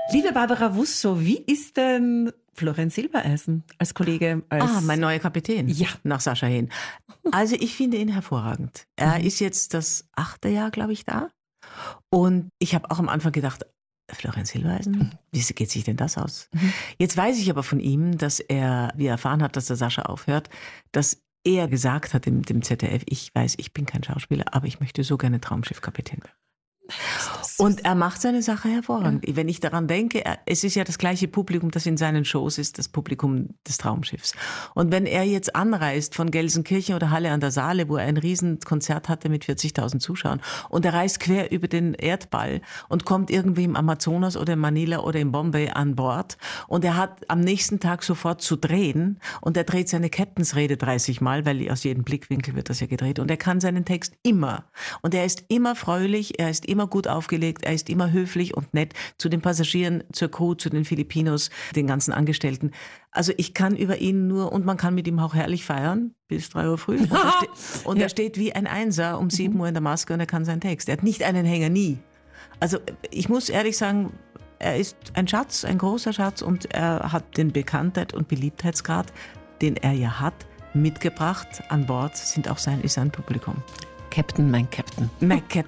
Liebe Barbara Wusso, wie ist denn Florian Silbereisen als Kollege? Mein neuer Kapitän. Ja. Nach Sascha Hehn. Also ich finde ihn hervorragend. Er ist jetzt das 8. Jahr, glaube ich, da. Und ich habe auch am Anfang gedacht, Florian Silbereisen, wie geht sich denn das aus? Jetzt weiß ich aber von ihm, dass er, wie er erfahren hat, dass der Sascha aufhört, dass er gesagt hat dem ZDF, ich weiß, ich bin kein Schauspieler, aber ich möchte so gerne Traumschiffkapitän werden. Und er macht seine Sache hervorragend. Wenn ich daran denke, es ist ja das gleiche Publikum, das in seinen Shows ist, das Publikum des Traumschiffs. Und wenn er jetzt anreist von Gelsenkirchen oder Halle an der Saale, wo er ein Riesenkonzert hatte mit 40.000 Zuschauern, und er reist quer über den Erdball und kommt irgendwie im Amazonas oder in Manila oder in Bombay an Bord, und er hat am nächsten Tag sofort zu drehen, und er dreht seine Captainsrede 30 Mal, weil aus jedem Blickwinkel wird das ja gedreht, und er kann seinen Text immer. Und er ist immer fröhlich, er ist immer gut aufgelegt, er ist immer höflich und nett zu den Passagieren, zur Crew, zu den Filipinos, den ganzen Angestellten. Also ich kann über ihn nur, und man kann mit ihm auch herrlich feiern, bis 3 Uhr früh. Und er steht wie ein Einser um 7 Uhr in der Maske und er kann seinen Text. Er hat nicht einen Hänger, nie. Also ich muss ehrlich sagen, er ist ein Schatz, ein großer Schatz, und er hat den Bekanntheit- und Beliebtheitsgrad, den er ja hat, mitgebracht. An Bord ist sein Publikum. Captain, mein Captain. Mein Captain.